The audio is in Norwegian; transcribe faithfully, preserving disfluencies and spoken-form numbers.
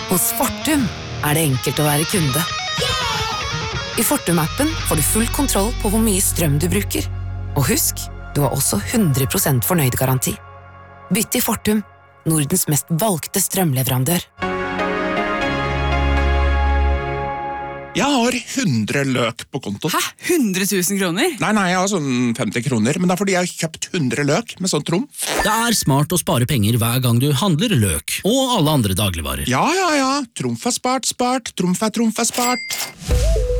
Hos Fortum er det enkelt å være kunde. I Fortum-appen får du full kontroll på hvor mye strøm du bruker. Og husk, du har også hundre prosent fornøyd-garanti. Bytt til Fortum, Nordens mest valgte strømleverandør. Jeg har hundre løk på konto. Hæ? hundre tusen kroner? Nei, nei, jeg har sånn femti kroner, men det er fordi jeg har kjøpt hundre løk med sånn trumf. Det er smart å spare penger hver gang du handler løk, og alle andre dagligvarer. Ja, ja, ja. Trumf er spart, spart. Trumf er trumf er spart.